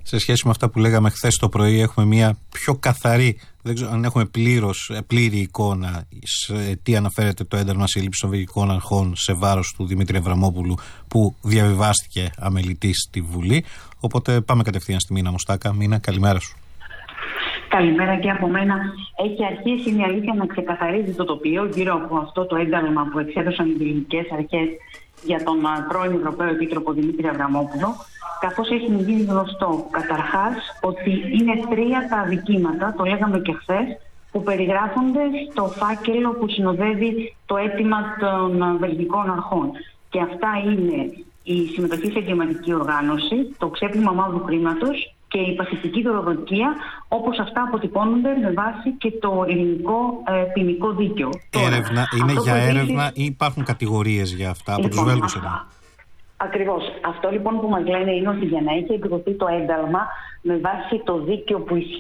Σε σχέση με αυτά που λέγαμε χθες το πρωί, έχουμε μια πιο καθαρή, δεν ξέρω αν έχουμε πλήρη εικόνα σε τι αναφέρεται το ένταλμα σύλληψης των βελγικών αρχών σε βάρος του Δημήτρη Αβραμόπουλου, που διαβιβάστηκε αμελητής στη Βουλή. Οπότε πάμε κατευθείαν στη Μίνα Μουστάκα. Μίνα, καλημέρα σου. Καλημέρα και από μένα. Έχει αρχίσει, είναι η αλήθεια, να ξεκαθαρίζει το τοπίο γύρω από αυτό το ένταλμα που εξέδωσαν οι βελγικές αρχές για τον πρώην Ευρωπαίο Επίτροπο Δημήτρη Αβραμόπουλο, καθώς έχει γίνει γνωστό καταρχάς ότι είναι 3 τα αδικήματα, το λέγαμε και χθες, που περιγράφονται στο φάκελο που συνοδεύει το αίτημα των βελγικών αρχών. Και αυτά είναι η συμμετοχή σε εγκληματική οργάνωση, το ξέπλυμα μαύρου χρήματος και η παθητική δωροδοκία, όπως αυτά αποτυπώνονται με βάση και το ελληνικό ποινικό δίκαιο. Έρευνα, είναι για έρευνα ή υπάρχουν κατηγορίες για αυτά από τους Βέλγους? Ακριβώς. Αυτό λοιπόν που μας λένε είναι ότι για να έχει εκδοθεί το ένταλμα με βάση το δίκαιο που ισχύει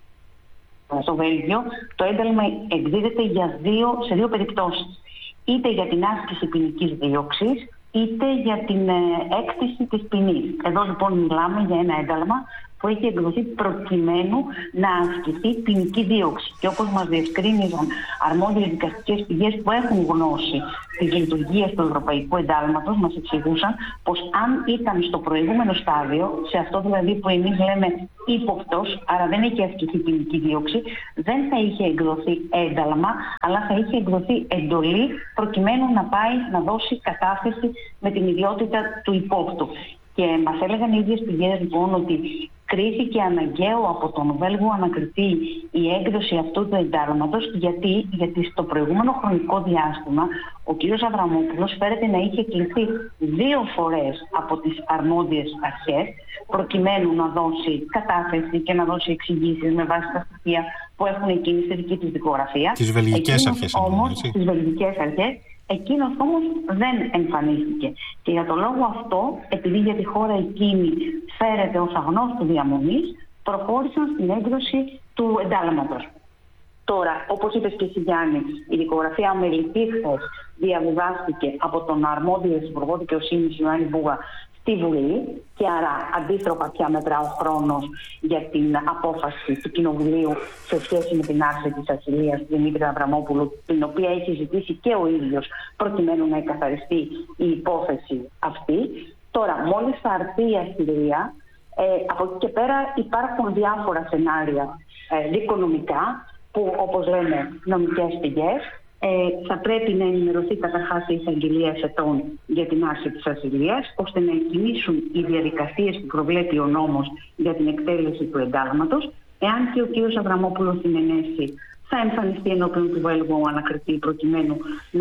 στο Βέλγιο, το ένταλμα εκδίδεται σε 2 περιπτώσεις. Είτε για την άσκηση ποινικής δίωξης, είτε για την έκτηση της ποινής. Εδώ λοιπόν μιλάμε για ένα ένταλμα που έχει εκδοθεί προκειμένου να ασκηθεί ποινική δίωξη. Και όπως μας διευκρίνησαν αρμόδιες δικαστικές πηγές που έχουν γνώση της λειτουργίας του Ευρωπαϊκού Εντάλματος, μας εξηγούσαν πως αν ήταν στο προηγούμενο στάδιο, σε αυτό δηλαδή που εμείς λέμε ύποπτος, άρα δεν έχει ασκηθεί ποινική δίωξη, δεν θα είχε εκδοθεί ένταλμα, αλλά θα είχε εκδοθεί εντολή προκειμένου να πάει να δώσει κατάθεση με την ιδιότητα του υπόπτου. Και μας έλεγαν οι ίδιες πηγές λοιπόν ότι κρίθηκε αναγκαίο από τον Βέλγο ανακριτή η έκδοση αυτού του εντάλματος, γιατί στο προηγούμενο χρονικό διάστημα ο κ. Αβραμόπουλος φέρεται να είχε κληθεί 2 φορές από τις αρμόδιες αρχές προκειμένου να δώσει κατάθεση και να δώσει εξηγήσεις με βάση τα στοιχεία που έχουν εκείνη στη δική τους δικογραφία. Τις βελγικές αρχές. Τις βελγικές αρχές. Εκείνος όμως δεν εμφανίστηκε. Και για τον λόγο αυτό, επειδή για τη χώρα εκείνη φέρεται ως αγνώστου διαμονής, προχώρησαν στην έκδοση του εντάλματος. Τώρα, όπως είπες και εσύ Γιάννη, η δικογραφία αμελητή χθες διαβιβάστηκε από τον αρμόδιο Υπουργό Δικαιοσύνης Ιωάννη Μπούγα στη Βουλή και άρα αντίστροφα πια μετρά ο χρόνος για την απόφαση του Κοινοβουλίου σε σχέση με την άρση της ασυλίας του Δημήτρη Αβραμόπουλου, την οποία έχει ζητήσει και ο ίδιος προκειμένου να εκαθαριστεί η υπόθεση αυτή. Τώρα, μόλις θα αρθεί η ασυλία, από εκεί και πέρα υπάρχουν διάφορα σενάρια δικονομικά που, όπως λένε νομικές πηγές, θα πρέπει να ενημερωθεί καταρχάς η εισαγγελία ετών για την άρση της ασυλίας, ώστε να εκκινήσουν οι διαδικασίες που προβλέπει ο νόμος για την εκτέλεση του εντάλματος. Εάν και ο κ. Αβραμόπουλος συνενέσει, θα εμφανιστεί ενώπιον του Βέλγου ανακριτή προκειμένου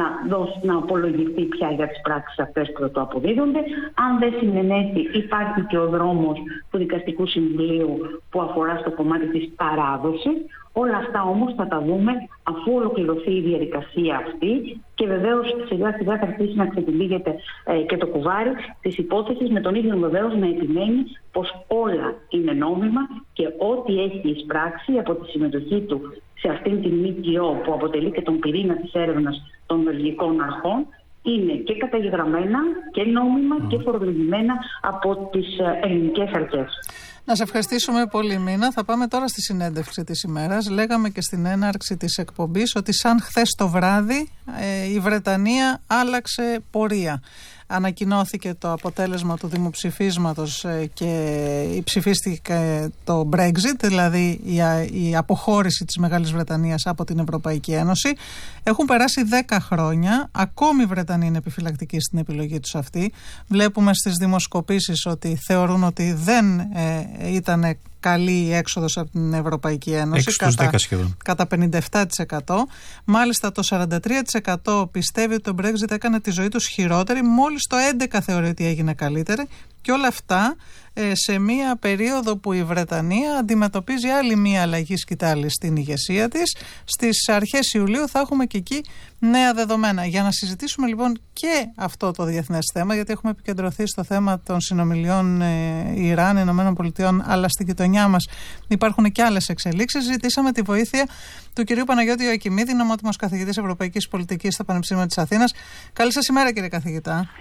να απολογηθεί πια για τις πράξεις αυτές που το αποδίδονται. Αν δεν συνενέσει, υπάρχει και ο δρόμος του Δικαστικού Συμβουλίου που αφορά στο κομμάτι της παράδοσης. Όλα αυτά όμως θα τα δούμε αφού ολοκληρωθεί η διαδικασία αυτή και βεβαίως σιγά σιγά θα αρχίσει να ξετυλίγεται και το κουβάρι της υπόθεσης, με τον ίδιο βεβαίως να επιμένει πως όλα είναι νόμιμα και ό,τι έχει εισπράξει από τη συμμετοχή του σε αυτήν την ΜΚΟ που αποτελεί και τον πυρήνα της έρευνας των βελγικών αρχών είναι και καταγεγραμμένα και νόμιμα και φορολογημένα από τις ελληνικές αρχές. Να σε ευχαριστήσουμε πολύ, Μίνα. Θα πάμε τώρα στη συνέντευξη της ημέρας. Λέγαμε και στην έναρξη της εκπομπής ότι σαν χθες το βράδυ η Βρετανία άλλαξε πορεία. Ανακοινώθηκε το αποτέλεσμα του δημοψηφίσματος και ψηφίστηκε το Brexit, δηλαδή η αποχώρηση της Μεγάλης Βρετανίας από την Ευρωπαϊκή Ένωση. Έχουν περάσει 10 χρόνια, ακόμη οι Βρετανοί είναι επιφυλακτικοί στην επιλογή τους αυτή. Βλέπουμε στις δημοσκοπήσεις ότι θεωρούν ότι δεν ήταν καλή η έξοδος από την Ευρωπαϊκή Ένωση, κατά 57%. Μάλιστα το 43% πιστεύει ότι το Brexit έκανε τη ζωή τους χειρότερη, μόλις το 11% θεωρεί ότι έγινε καλύτερη, και όλα αυτά σε μία περίοδο που η Βρετανία αντιμετωπίζει άλλη μία αλλαγή σκητάλη στην ηγεσία της. Στις αρχές Ιουλίου θα έχουμε και εκεί νέα δεδομένα. Για να συζητήσουμε λοιπόν και αυτό το διεθνές θέμα, γιατί έχουμε επικεντρωθεί στο θέμα των συνομιλιών Ιράν, Ηνωμένων Πολιτειών, αλλά στην γειτονιά μας υπάρχουν και άλλες εξελίξεις. Ζητήσαμε τη βοήθεια του κυρίου Παναγιώτη Ιωακημίδη, νομότιμος καθηγητής Ευρωπαϊκής Πολιτικής στο Πανεπιστήμιο της Αθήνας. Καλή σας ημέρα, κύριε καθηγητά.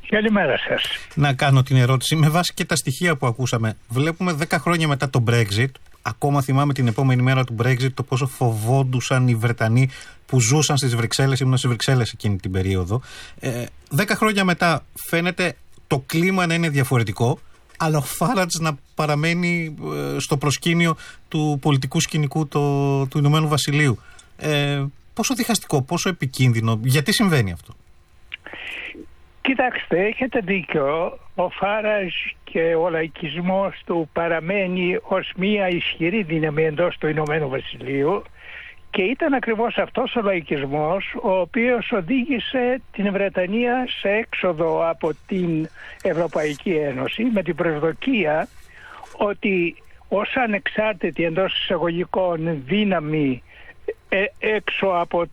Καλημέρα σας. Να κάνω την ερώτηση με βάση και τα στοιχεία που ακούσαμε. Βλέπουμε 10 χρόνια μετά το Brexit, ακόμα θυμάμαι την επόμενη μέρα του Brexit το πόσο φοβόντουσαν οι Βρετανοί που ζούσαν στις Βρυξέλλες, ήμουν στις Βρυξέλλες εκείνη την περίοδο. 10 χρόνια μετά φαίνεται το κλίμα να είναι διαφορετικό, αλλά ο Φάραντζ να παραμένει στο προσκήνιο του πολιτικού σκηνικού του Ηνωμένου Βασιλείου. Πόσο διχαστικό, πόσο επικίνδυνο, γιατί συμβαίνει αυτό? Κοιτάξτε, έχετε δίκιο. Ο Φάραντζ και ο λαϊκισμός του παραμένει ως μια ισχυρή δύναμη εντός του Ηνωμένου Βασιλείου και ήταν ακριβώς αυτός ο λαϊκισμός ο οποίος οδήγησε την Βρετανία σε έξοδο από την Ευρωπαϊκή Ένωση με την προσδοκία ότι ως ανεξάρτητη εντός εισαγωγικών δύναμη έξω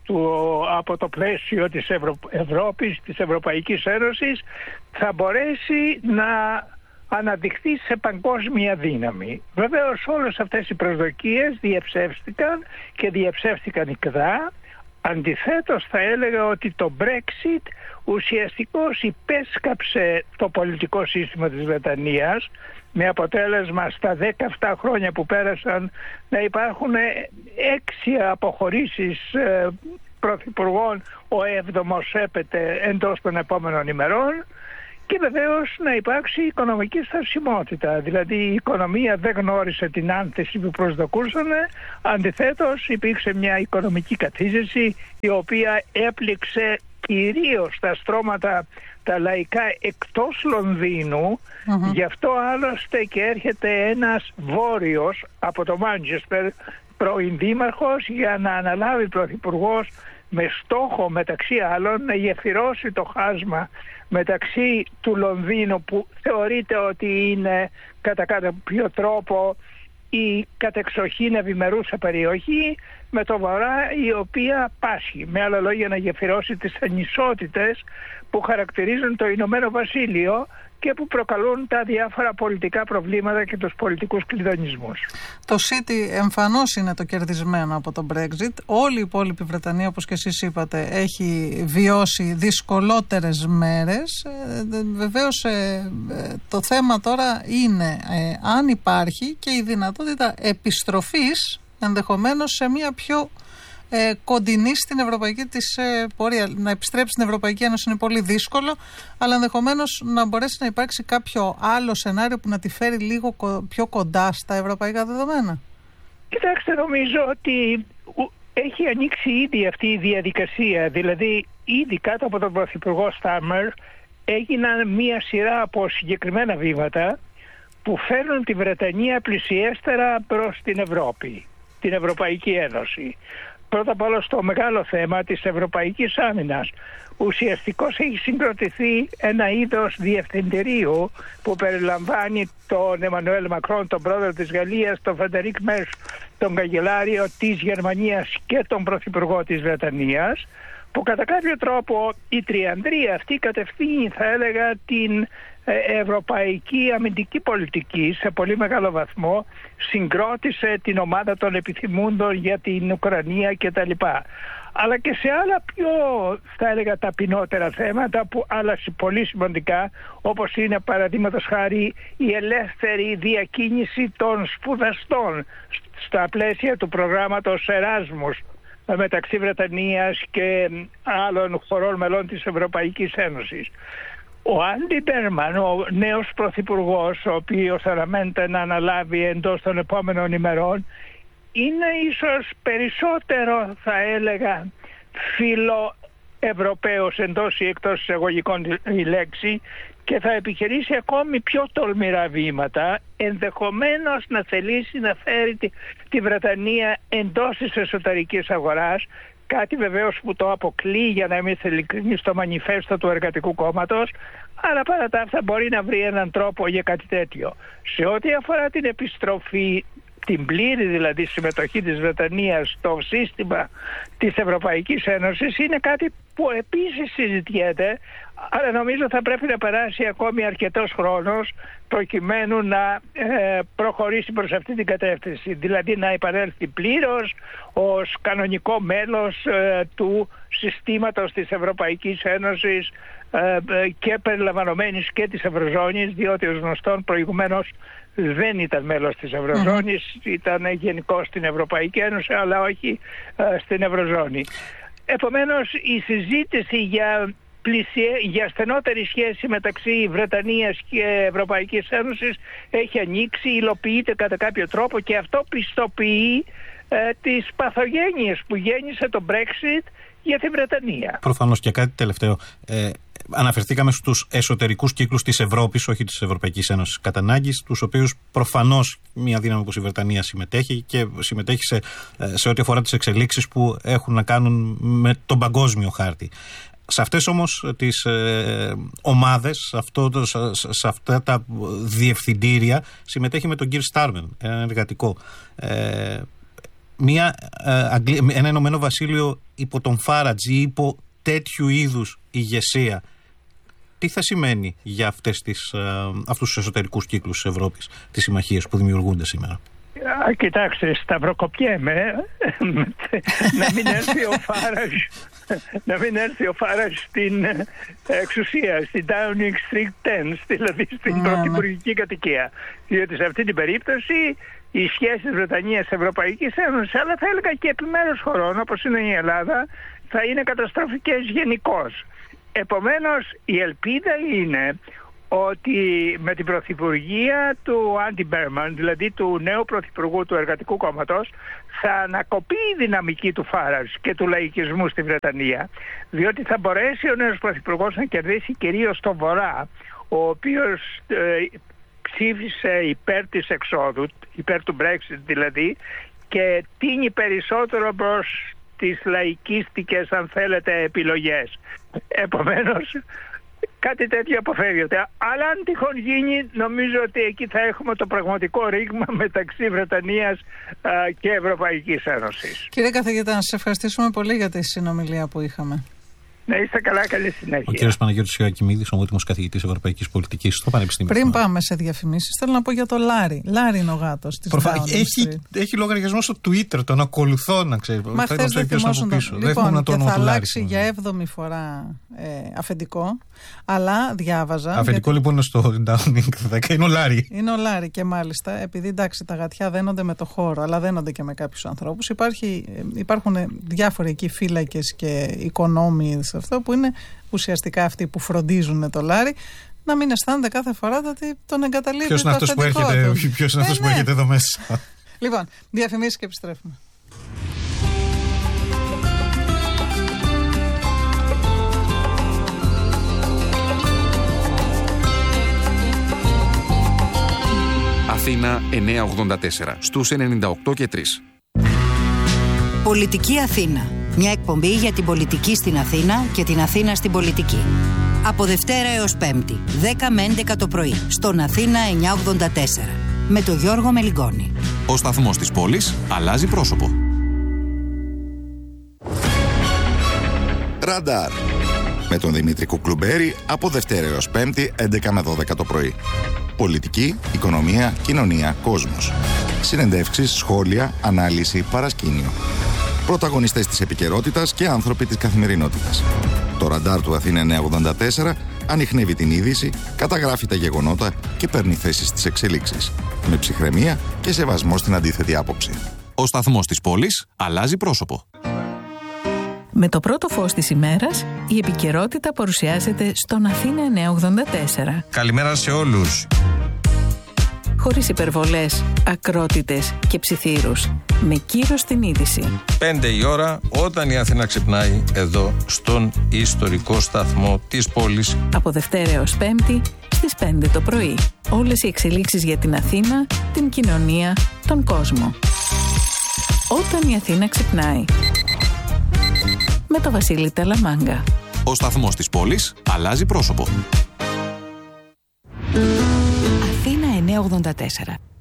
από το πλαίσιο της Ευρώπης, της Ευρωπαϊκής Ένωσης, θα μπορέσει να αναδειχθεί σε παγκόσμια δύναμη. Βεβαίως όλες αυτές οι προσδοκίες διαψεύστηκαν και διαψεύστηκαν ικτρά. Αντιθέτως θα έλεγα ότι το Brexit ουσιαστικώς υπέσκαψε το πολιτικό σύστημα της Βρετανίας, με αποτέλεσμα στα 17 χρόνια που πέρασαν να υπάρχουν 6 αποχωρήσεις πρωθυπουργών, ο 7ος έπεται εντός των επόμενων ημερών, και βεβαίως να υπάρξει οικονομική στασιμότητα. Δηλαδή η οικονομία δεν γνώρισε την άνθηση που προσδοκούσαν, αντιθέτως υπήρξε μια οικονομική καθίζηση η οποία έπληξε κυρίως τα στρώματα τα λαϊκά εκτός Λονδίνου. Γι' αυτό άλλωστε και έρχεται ένας βόρειος από το Μάντσεστερ πρώην δήμαρχος για να αναλάβει πρωθυπουργός, με στόχο μεταξύ άλλων να γεφυρώσει το χάσμα μεταξύ του Λονδίνου, που θεωρείται ότι είναι κατά κάποιο τρόπο η κατεξοχήν ευημερούσα περιοχή, με το βορρά η οποία πάσχει. Με άλλα λόγια, να γεφυρώσει τις ανισότητες που χαρακτηρίζουν το Ηνωμένο Βασίλειο και που προκαλούν τα διάφορα πολιτικά προβλήματα και τους πολιτικούς κλειδονισμούς. Το City εμφανώς είναι το κερδισμένο από το Brexit. Όλη η υπόλοιπη Βρετανία, όπως και εσείς είπατε, έχει βιώσει δυσκολότερες μέρες. Βεβαίως το θέμα τώρα είναι αν υπάρχει και η δυνατότητα επιστροφής ενδεχομένως σε μια πιο κοντινή στην ευρωπαϊκή της πορεία. Να επιστρέψει στην Ευρωπαϊκή Ένωση είναι πολύ δύσκολο, αλλά ενδεχομένως να μπορέσει να υπάρξει κάποιο άλλο σενάριο που να τη φέρει λίγο πιο κοντά στα ευρωπαϊκά δεδομένα. Κοιτάξτε, νομίζω ότι έχει ανοίξει ήδη αυτή η διαδικασία. Δηλαδή, ήδη κάτω από τον Πρωθυπουργό Στάμερ έγιναν μία σειρά από συγκεκριμένα βήματα που φέρνουν τη Βρετανία πλησιέστερα προς την Ευρώπη, την Ευρωπαϊκή Ένωση. Πρώτα απ' όλα στο μεγάλο θέμα της Ευρωπαϊκής Άμυνας. Ουσιαστικώς έχει συγκροτηθεί ένα είδος διευθυντηρίου που περιλαμβάνει τον Εμμανουέλ Μακρόν, τον πρόεδρο της Γαλλίας, τον Φρεντερίκ Μέρς, τον καγκελάριο της Γερμανίας και τον πρωθυπουργό της Βρετανίας, που κατά κάποιο τρόπο η τριανδρία αυτή κατευθύνει, θα έλεγα, την ευρωπαϊκή αμυντική πολιτική σε πολύ μεγάλο βαθμό, συγκρότησε την ομάδα των επιθυμούντων για την Ουκρανία κτλ. Αλλά και σε άλλα πιο, θα έλεγα, ταπεινότερα θέματα που άλλασε πολύ σημαντικά, όπως είναι παραδείγματος χάρη η ελεύθερη διακίνηση των σπουδαστών στα πλαίσια του προγράμματος Εράσμους μεταξύ Βρετανίας και άλλων χωρών μελών της Ευρωπαϊκής Ένωσης. Ο Άντι Μπέρμαν, ο νέος πρωθυπουργός, ο οποίος αναμένεται να αναλάβει εντός των επόμενων ημερών, είναι ίσως περισσότερο, θα έλεγα, φιλοευρωπαίος εντός ή εκτός εισαγωγικών η λέξη, και θα επιχειρήσει ακόμη πιο τολμηρά βήματα, ενδεχομένως να θελήσει να φέρει τη Βρετανία εντός της εσωτερικής αγοράς, κάτι βεβαίως που το αποκλεί, για να είμαι ειλικρινής, στο μανιφέστο του Εργατικού Κόμματος, αλλά παρά τα αυτά μπορεί να βρει έναν τρόπο για κάτι τέτοιο. Σε ό,τι αφορά την επιστροφή, την πλήρη δηλαδή συμμετοχή της Βρετανίας στο σύστημα της Ευρωπαϊκής Ένωσης, είναι κάτι που επίσης συζητιέται, αλλά νομίζω θα πρέπει να περάσει ακόμη αρκετός χρόνος προκειμένου να προχωρήσει προς αυτή την κατεύθυνση, δηλαδή να επανέλθει πλήρως ως κανονικό μέλος του συστήματος της Ευρωπαϊκής Ένωσης και περιλαμβανομένης και της Ευρωζώνης, διότι ως γνωστόν προηγουμένως δεν ήταν μέλος της Ευρωζώνης, ήταν γενικώς στην Ευρωπαϊκή Ένωση αλλά όχι στην Ευρωζώνη. Επομένως η συζήτηση για στενότερη σχέση μεταξύ Βρετανίας και Ευρωπαϊκής Ένωσης έχει ανοίξει, υλοποιείται κατά κάποιο τρόπο και αυτό πιστοποιεί τις παθογένειες που γέννησε το Brexit για τη Βρετανία. Προφανώς. Και κάτι τελευταίο. Αναφερθήκαμε στους εσωτερικούς κύκλους της Ευρώπης, όχι της Ευρωπαϊκής Ένωσης κατά ανάγκη, στους οποίους προφανώς μια δύναμη όπως η Βρετανία συμμετέχει και συμμετέχει σε ό,τι αφορά τις εξελίξεις που έχουν να κάνουν με τον παγκόσμιο χάρτη. Σε αυτές όμως τις ομάδες, σε αυτά τα διευθυντήρια συμμετέχει με τον Keir Starmer, ένα εργατικό. Ένα Ηνωμένο Βασίλειο υπό τον Farage ή υπό τέτοιου είδους ηγεσία, τι θα σημαίνει για αυτούς τους εσωτερικούς κύκλους της Ευρώπης, τις συμμαχίες που δημιουργούνται σήμερα? Κοιτάξτε, σταυροκοπιέμαι να μην έρθει ο Φάραζ στην εξουσία, στην Downing Street 10, δηλαδή στην πρωθυπουργική κατοικία. Διότι σε αυτή την περίπτωση οι σχέσεις Βρετανίας-Ευρωπαϊκής Ένωσης, αλλά θα έλεγα και επιμέρους χωρών όπως είναι η Ελλάδα, θα είναι καταστροφικές γενικώς. Επομένως η ελπίδα είναι ότι με την πρωθυπουργία του Άντι Μπέρμαν, δηλαδή του νέου πρωθυπουργού του Εργατικού Κόμματος, θα ανακοπεί η δυναμική του Φάραζ και του λαϊκισμού στη Βρετανία, διότι θα μπορέσει ο νέος πρωθυπουργός να κερδίσει κυρίως το Βορρά, ο οποίος ψήφισε υπέρ της εξόδου, υπέρ του Brexit δηλαδή, και τίνει περισσότερο προς τις λαϊκίστικες, αν θέλετε, επιλογές. Επομένως κάτι τέτοιο αποφεύγεται. Αλλά αν τυχόν γίνει, νομίζω ότι εκεί θα έχουμε το πραγματικό ρήγμα μεταξύ Βρετανίας και Ευρωπαϊκής Ένωσης. Κύριε καθηγητά, να σας ευχαριστήσουμε πολύ για τη συνομιλία που είχαμε. Να είστε καλά, καλή συνέχεια. Ο κύριος Παναγιώτης Ιωακημίδης, ομότιμος καθηγητής Ευρωπαϊκής Πολιτικής στο Πανεπιστήμιο. Πριν πάμε σε διαφημίσεις, θέλω να πω για το Λάρι. Λάρι είναι ο γάτος της Downing Street. Έχει λογαριασμό στο Twitter, τον ακολουθώ να ξέρει. Μα χθες δεν θυμόσουν λοιπόν, και θα αλλάξει για 7η φορά αφεντικό, αλλά διάβαζα. Αφεντικό λοιπόν είναι στο Downing 10, είναι ο Λάρι. Είναι ο Λάρι και μάλιστα, επειδή εντάξει τα γατιά δένονται με το χώρο, αλλά δένονται και με κάποιους ανθρώπους. Υπάρχουν διάφοροι εκεί φύλακες και οικονόμοι αυτό που είναι ουσιαστικά αυτοί που φροντίζουν το Λάρι, να μην αισθάνονται κάθε φορά ότι τον εγκαταλείπει. Ποιος είναι αυτός που έρχεται εδώ μέσα? Λοιπόν, διαφημίσεις και επιστρέφουμε. Αθήνα 984 στους 98 και 3. Πολιτική Αθήνα. Μια εκπομπή για την πολιτική στην Αθήνα και την Αθήνα στην πολιτική. Από Δευτέρα έως Πέμπτη, 10 με 11 το πρωί, στον Αθήνα 984. Με τον Γιώργο Μελιγκόνη. Ο σταθμός της πόλης αλλάζει πρόσωπο. Ραντάρ. Με τον Δημήτρη Κουκλουμπέρη από Δευτέρα έως Πέμπτη, 11 με 12 το πρωί. Πολιτική, οικονομία, κοινωνία, κόσμος. Συνεντεύξεις, σχόλια, ανάλυση, παρασκήνιο. Πρωταγωνιστές της επικαιρότητας και άνθρωποι της καθημερινότητας. Το ραντάρ του Αθήνα 984 ανιχνεύει την είδηση, καταγράφει τα γεγονότα και παίρνει θέσεις στις εξελίξεις. Με ψυχραιμία και σεβασμό στην αντίθετη άποψη. Ο σταθμός της πόλης αλλάζει πρόσωπο. Με το πρώτο φως της ημέρας, η επικαιρότητα παρουσιάζεται στον Αθήνα 984. Καλημέρα σε όλους. Χωρίς υπερβολές, ακρότητες και ψιθύρους. Με κύρος στην είδηση. 5 η ώρα, όταν η Αθήνα ξυπνάει, εδώ στον ιστορικό σταθμό της πόλης. Από Δευτέρα έως Πέμπτη, στις 5 το πρωί. Όλες οι εξελίξεις για την Αθήνα, την κοινωνία, τον κόσμο. Όταν η Αθήνα ξυπνάει. Με το Βασίλη Τελαμάγκα. Ο σταθμός της πόλης αλλάζει πρόσωπο. Αθήνα 984.